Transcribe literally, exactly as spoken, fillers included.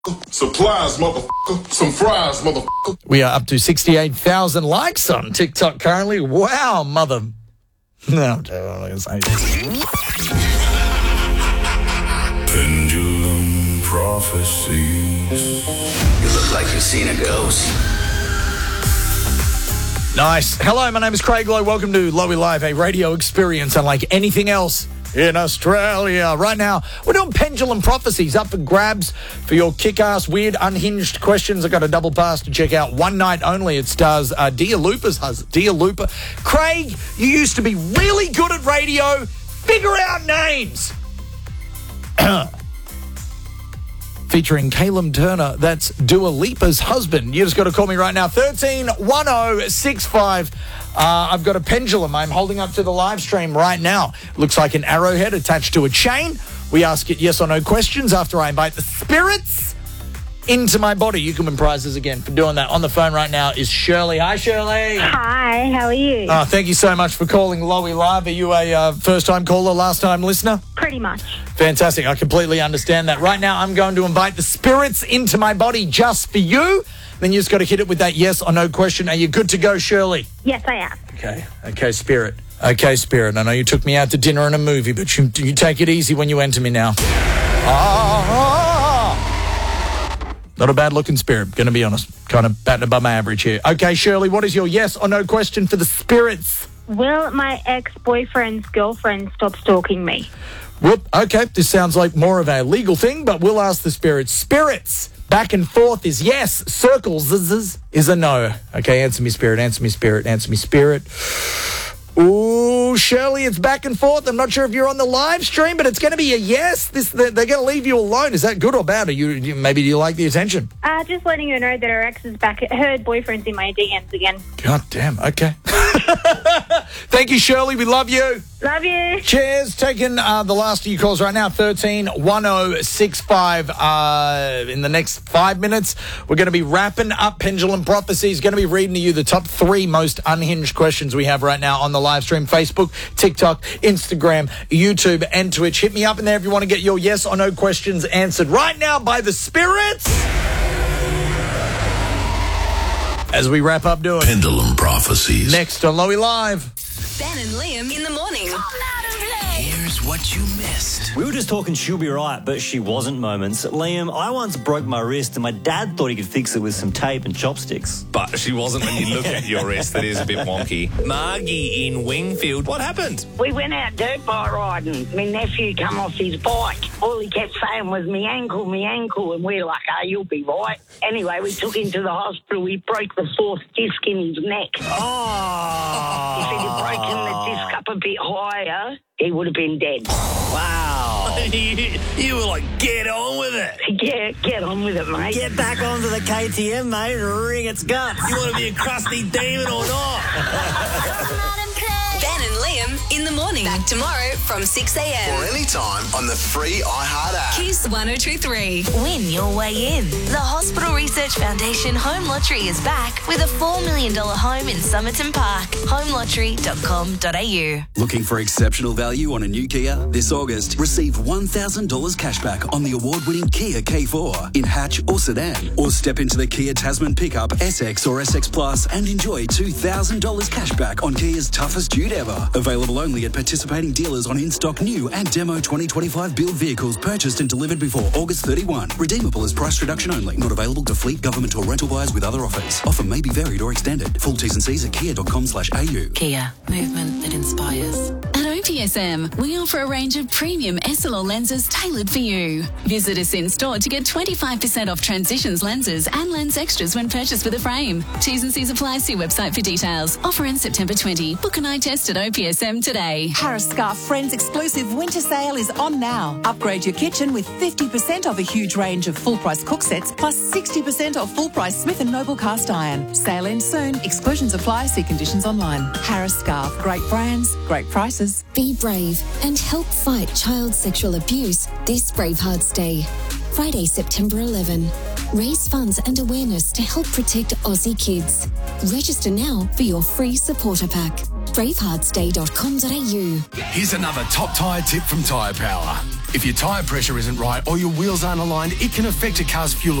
Supplies, motherfucker. Some fries, motherfucker. We are up to sixty-eight thousand likes on TikTok currently. Wow, mother. No, I'm going to say. Pendulum prophecies. You look like you've seen a ghost. Nice. Hello, my name is Craig Lowe. Welcome to Lowy Live, a radio experience unlike anything else in Australia. Right now, we're doing Pendulum Prophecies, up for grabs for your kick-ass, weird, unhinged questions. I got a double pass to check out One Night Only. It stars uh, Dia Lupa's husband, Dia Lupa. Craig, you used to be really good at radio. Figure out names. Featuring Caleb Turner, that's Dua Lipa's husband. You just got to call me right now, thirteen one oh six five. Uh, I've got a pendulum I'm holding up to the live stream right now. Looks like an arrowhead attached to a chain. We ask it yes or no questions after I invite the spirits into my body. You can win prizes again for doing that. On the phone right now is Shirley. Hi, Shirley. Hi, how are you? Oh, thank you so much for calling Lowy Live. Are you a uh, first-time caller, last-time listener? Pretty much. Fantastic. I completely understand that. Right now, I'm going to invite the spirits into my body just for you. Then you just got to hit it with that yes or no question. Are you good to go, Shirley? Yes, I am. Okay. Okay, Spirit. Okay, Spirit. I know you took me out to dinner and a movie, but you, you take it easy when you enter me now. Ah, not a bad-looking Spirit, going to be honest. Kind of batting above my average here. Okay, Shirley, what is your yes or no question for the spirits? Will my ex-boyfriend's girlfriend stop stalking me? Whoop. Okay, this sounds like more of a legal thing, but we'll ask the spirits. Spirits, back and forth is yes. Circles is, is a no. Okay, answer me, Spirit. Answer me, Spirit. Answer me, Spirit. Ooh, Shirley, it's back and forth. I'm not sure if you're on the live stream, but it's going to be a yes. This They're, they're going to leave you alone. Is that good or bad? Or you, you maybe do you like the attention? Uh, just letting you know that her ex is back. Her boyfriend's in my D Ms again. God damn. Okay. Thank you, Shirley. We love you. Love you. Cheers. Taking uh, the last of your calls right now, thirteen one oh six five. Uh, in the next five minutes, we're going to be wrapping up Pendulum Prophecies. Going to be reading to you the top three most unhinged questions we have right now on the live stream. Facebook, TikTok, Instagram, YouTube, and Twitch. Hit me up in there if you want to get your yes or no questions answered right now by the spirits. As we wrap up doing Pendulum Prophecies. Next on Lowy Live. Ben and Liam in the morning. Here's what you missed. We were just talking she'll be right, but she wasn't moments. Liam, I once broke my wrist and my dad thought he could fix it with some tape and chopsticks. But she wasn't when you look at your wrist. That is a bit wonky. Margie in Wingfield, what happened? We went out dirt bike riding. My nephew come off his bike. All he kept saying was, me ankle, me ankle. And we're like, oh, you'll be right. Anyway, we took him to the hospital. We broke the fourth disc in his neck. Oh! If he'd have broken the disc up a bit higher, he would have been dead. Wow. you, you were like, get on with it. Yeah, get on with it, mate. Get back onto the K T M, mate, and wring its guts. You want to be a crusty demon or not? Ben and Liam in the morning. Back tomorrow from six a.m. Or anytime on the free iHeart app. Kiss one oh two three. Win your way in. The Hospital Research Foundation Home Lottery is back with a four million dollars home in Somerton Park. home lottery dot com dot a u. Looking for exceptional value on a new Kia? This August, receive one thousand dollars cashback on the award-winning Kia K four in hatch or sedan. Or step into the Kia Tasman pickup, S X or S X Plus and enjoy two thousand dollars cashback on Kia's toughest dude ever. Available only at participating dealers on in-stock new and demo twenty twenty-five build vehicles purchased and delivered before August thirty-first. Redeemable as price reduction only. Not available to fleet, government or rental buyers with other offers. Offer may be varied or extended. Full T's and C's at kia dot com slash a u. Kia. Movement that inspires. At O P S M, we offer a range of premium S L R lenses tailored for you. Visit us in store to get twenty-five percent off Transitions lenses and lens extras when purchased with a frame. T's and C's apply. See website for details. Offer ends September twentieth. Book an eye test at O P S M today. Harris Scarf Friends exclusive winter sale is on now. Upgrade your kitchen with fifty percent off a huge range of full-price cook sets plus sixty percent off full-price Smith and Noble cast iron. Sale ends soon. Exclusions apply. See conditions online. Harris Scarf. Great brands, great prices. Be brave and help fight child sexual abuse this Bravehearts Day. Friday, September eleventh. Raise funds and awareness to help protect Aussie kids. Register now for your free supporter pack. bravehearts day dot com dot a u. Here's another top tyre tip from Tyre Power. If your tyre pressure isn't right or your wheels aren't aligned, it can affect a car's fuel